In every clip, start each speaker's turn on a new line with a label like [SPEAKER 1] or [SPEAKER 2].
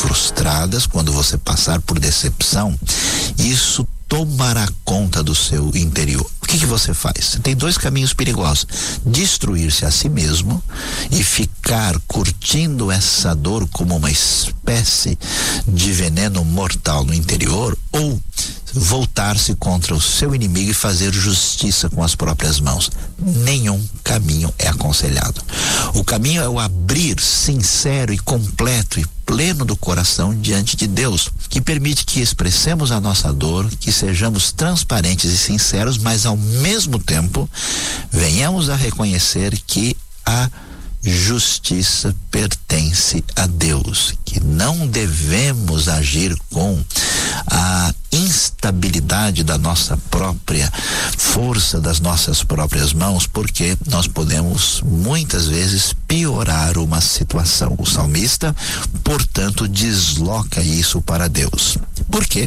[SPEAKER 1] frustradas, quando você passar por decepção, isso tomará conta do seu interior. O que você faz? Você tem dois caminhos perigosos: destruir-se a si mesmo e ficar curtindo essa dor como uma espécie de veneno mortal no interior, ou voltar-se contra o seu inimigo e fazer justiça com as próprias mãos. Nenhum caminho é aconselhado. O caminho é o abrir sincero e completo e pleno do coração diante de Deus, que permite que expressemos a nossa dor, que sejamos transparentes e sinceros, mas ao mesmo tempo venhamos a reconhecer que a justiça pertence a Deus, que não devemos agir com a instabilidade da nossa própria força, das nossas próprias mãos, porque nós podemos muitas vezes piorar uma situação. O salmista, portanto, desloca isso para Deus. Por quê?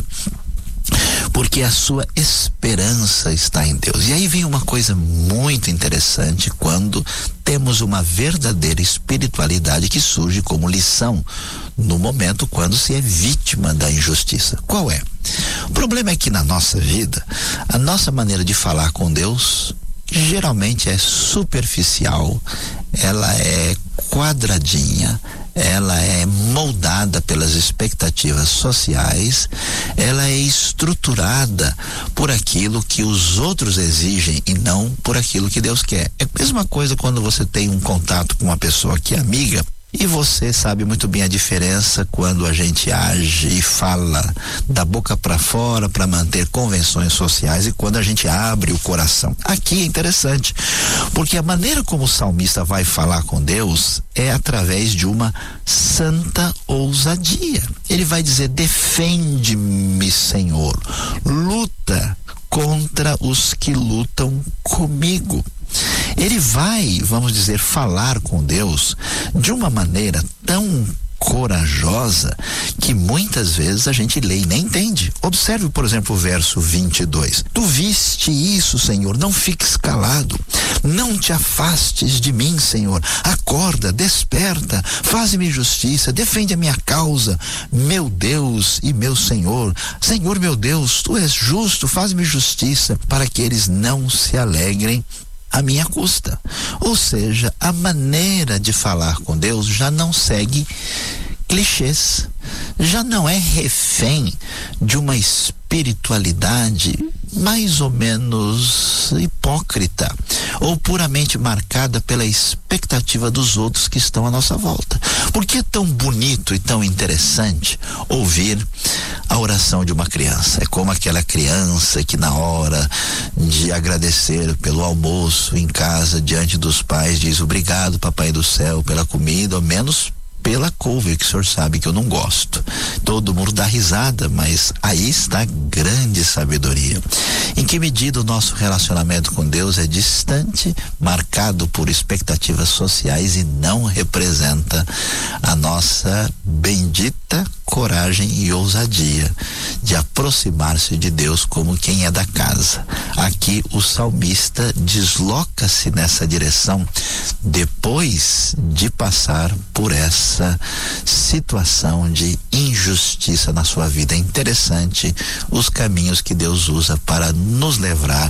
[SPEAKER 1] Porque a sua esperança está em Deus. E aí vem uma coisa muito interessante quando temos uma verdadeira espiritualidade que surge como lição no momento quando se é vítima da injustiça. Qual é? O problema é que na nossa vida, a nossa maneira de falar com Deus geralmente é superficial, ela é quadradinha, ela é moldada pelas expectativas sociais, ela é estruturada por aquilo que os outros exigem e não por aquilo que Deus quer. É a mesma coisa quando você tem um contato com uma pessoa que é amiga, e você sabe muito bem a diferença quando a gente age e fala da boca para fora para manter convenções sociais e quando a gente abre o coração. Aqui é interessante, porque a maneira como o salmista vai falar com Deus é através de uma santa ousadia. Ele vai dizer: defende-me, Senhor, luta contra os que lutam comigo. Ele vai, vamos dizer, falar com Deus de uma maneira tão corajosa que muitas vezes a gente lê e nem entende. Observe, por exemplo, o verso 22. Tu viste isso, Senhor, não fiques calado, não te afastes de mim, Senhor, acorda, desperta, faze-me justiça, defende a minha causa, meu Deus e meu Senhor. Senhor, meu Deus, tu és justo, faz-me justiça, para que eles não se alegrem à minha custa. Ou seja, a maneira de falar com Deus já não segue clichês, já não é refém de uma espiritualidade mais ou menos hipócrita ou puramente marcada pela expectativa dos outros que estão à nossa volta. Porque é tão bonito e tão interessante ouvir a oração de uma criança. É como aquela criança que na hora de agradecer pelo almoço em casa diante dos pais diz: obrigado, papai do céu, pela comida, ou menos pela couve, que o senhor sabe que eu não gosto. Todo mundo dá risada, mas aí está a grande sabedoria. Em que medida o nosso relacionamento com Deus é distante, marcado por expectativas sociais e não representa a nossa bendita coragem e ousadia de aproximar-se de Deus como quem é da casa. Aqui o salmista desloca-se nessa direção depois de passar por essa situação de injustiça na sua vida. É interessante os caminhos que Deus usa para nos levar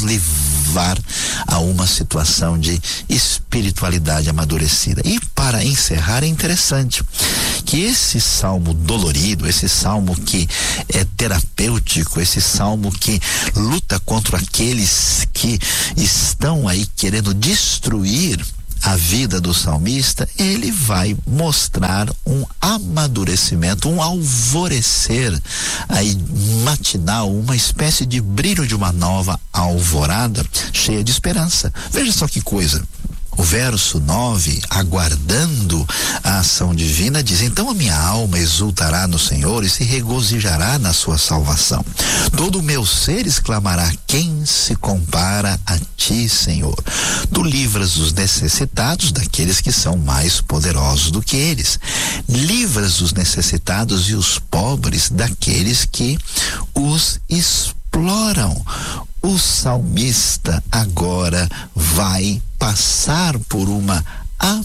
[SPEAKER 1] a uma situação de espiritualidade amadurecida. E para encerrar, é interessante que esse salmo dolorido, esse salmo que é terapêutico, esse salmo que luta contra aqueles que estão aí querendo destruir a vida do salmista, ele vai mostrar um amadurecimento, um alvorecer aí matinal, uma espécie de brilho de uma nova alvorada cheia de esperança. Veja só que coisa. O verso 9, aguardando a ação divina, diz: então a minha alma exultará no Senhor e se regozijará na sua salvação. Todo o meu ser exclamará: quem se compara a ti, Senhor? Tu livras os necessitados daqueles que são mais poderosos do que eles. Livras os necessitados e os pobres daqueles que os exploram. O salmista agora vai passar por uma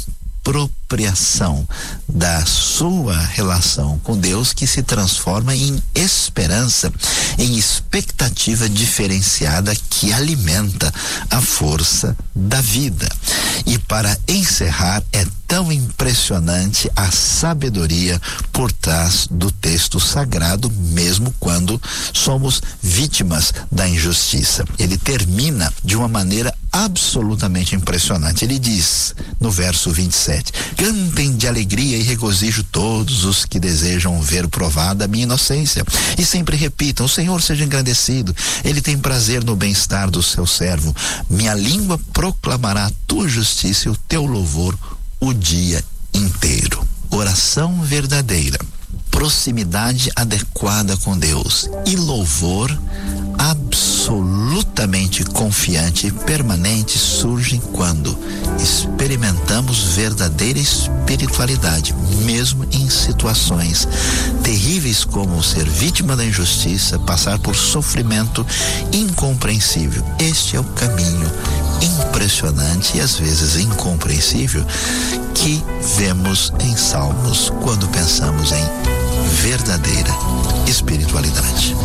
[SPEAKER 1] apropriação da sua relação com Deus, que se transforma em esperança, em expectativa diferenciada que alimenta a força da vida. E para encerrar, é tão impressionante a sabedoria por trás do texto sagrado, mesmo quando somos vítimas da injustiça. Ele termina de uma maneira absolutamente impressionante. Ele diz, no verso 27, cantem de alegria e regozijo todos os que desejam ver provada a minha inocência, e sempre repitam, o Senhor seja engrandecido, Ele tem prazer no bem-estar do seu servo. Minha língua proclamará a tua justiça e o teu louvor o dia inteiro. Oração verdadeira, proximidade adequada com Deus e louvor absolutamente confiante e permanente surgem quando experimentamos verdadeira espiritualidade, mesmo em situações terríveis como ser vítima da injustiça, passar por sofrimento incompreensível. Este é o caminho impressionante e às vezes incompreensível que vemos em Salmos quando pensamos em verdadeira espiritualidade.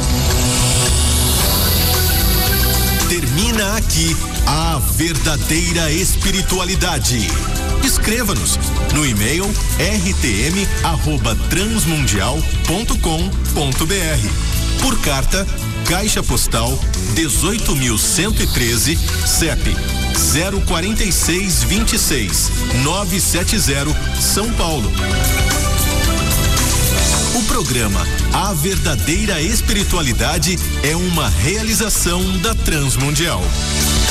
[SPEAKER 2] Termina aqui a verdadeira espiritualidade. Escreva-nos no e-mail rtm@transmundial.com.br. Por carta, Caixa Postal 18.113, CEP 04626 970, São Paulo. O programa A Verdadeira Espiritualidade é uma realização da Transmundial.